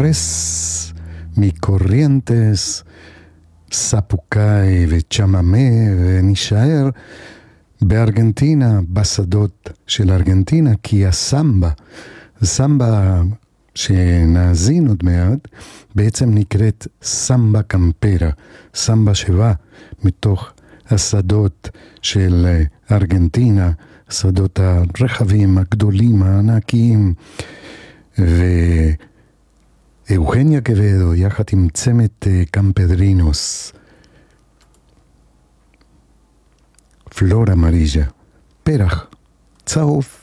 Flores מקוריינטס, ספוקאי וצ'מאמה, ונשאר בארגנטינה, בשדות של ארגנטינה, כי הסמבה, סמבה שנאזין עוד מעט, בעצם נקראת סמבה קמפרה, סמבה שבא מתוך השדות של ארגנטינה, השדות הרחבים, הגדולים, הענקיים, ואוגניה קוודו יחד עם צמת קמפדרינוס, פלור אמריג'ה, פרח צהוב.